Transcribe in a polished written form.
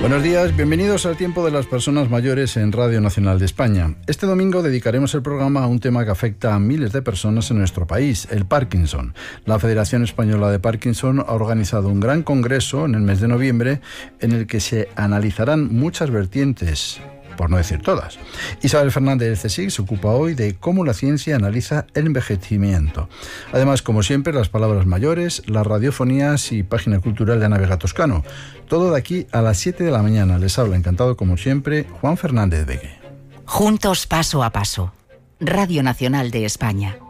Buenos días, bienvenidos al Tiempo de las Personas Mayores en Radio Nacional de España. Este domingo dedicaremos el programa a un tema que afecta a miles de personas en nuestro país, el Parkinson. La Federación Española de Parkinson ha organizado un gran congreso en el mes de noviembre en el que se analizarán muchas vertientes, por no decir todas. Isabel Fernández del CSIC se ocupa hoy de cómo la ciencia analiza el envejecimiento. Además, como siempre, las palabras mayores, las radiofonías y página cultural de Ana Vega Toscano. Todo de aquí a las 7 de la mañana. Les habla, encantado como siempre, Juan Fernández Vegue. Juntos paso a paso. Radio Nacional de España.